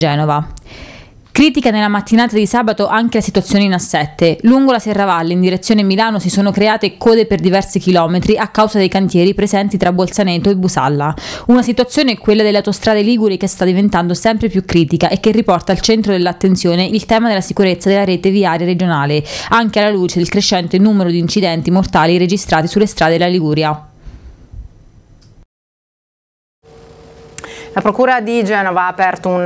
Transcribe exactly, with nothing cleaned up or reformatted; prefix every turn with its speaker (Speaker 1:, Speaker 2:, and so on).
Speaker 1: Genova. Critica nella mattinata di sabato anche la situazione in A sette. Lungo la Serravalle in direzione Milano si sono create code per diversi chilometri a causa dei cantieri presenti tra Bolzaneto e Busalla. Una situazione, quella delle autostrade liguri, che sta diventando sempre più critica e che riporta al centro dell'attenzione il tema della sicurezza della rete viaria regionale, anche alla luce del crescente numero di incidenti mortali registrati sulle strade della Liguria.
Speaker 2: La Procura di Genova ha aperto un